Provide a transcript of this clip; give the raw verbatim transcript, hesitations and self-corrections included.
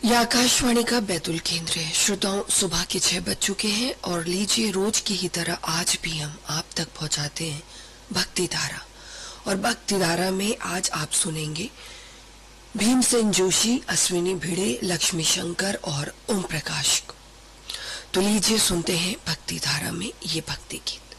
यह आकाशवाणी का बैतूल केंद्र है। श्रोताओं, सुबह के छह बज चुके हैं और लीजिए रोज की ही तरह आज भी हम आप तक पहुंचाते हैं भक्ति धारा। और भक्ति धारा में आज आप सुनेंगे भीमसेन जोशी, अश्विनी भिड़े, लक्ष्मी शंकर और ओम प्रकाश को। तो लीजिए सुनते हैं भक्ति धारा में ये भक्ति गीत।